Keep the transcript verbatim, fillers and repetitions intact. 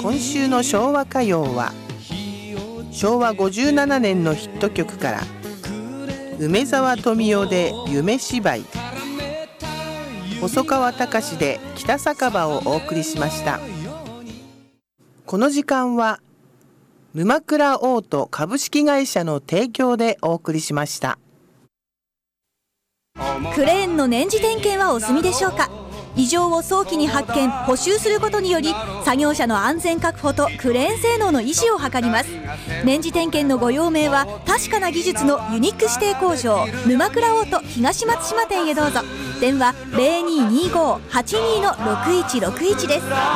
今週の昭和歌謡はしょうわごじゅうななねんのヒット曲から梅沢富美男で夢芝居、細川たかしで北酒場をお送りしました。この時間は沼倉オート株式会社の提供でお送りしました。 クレーンの年次点検はお済みでしょうか。異常を早期に発見補修することにより作業者の安全確保とクレーン性能の維持を図ります。年次点検のご用命は確かな技術のユニック指定工場沼倉オート東松島店へどうぞ。電話 ゼロにーにーごーはちにーのろくいちろくいち です。